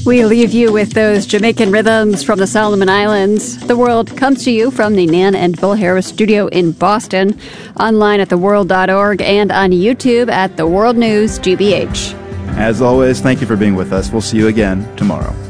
We leave you with those Jamaican rhythms from the Solomon Islands. The World comes to you from the Nan and Bill Harris studio in Boston, online at theworld.org and on YouTube at The World News GBH. As always, thank you for being with us. We'll see you again tomorrow.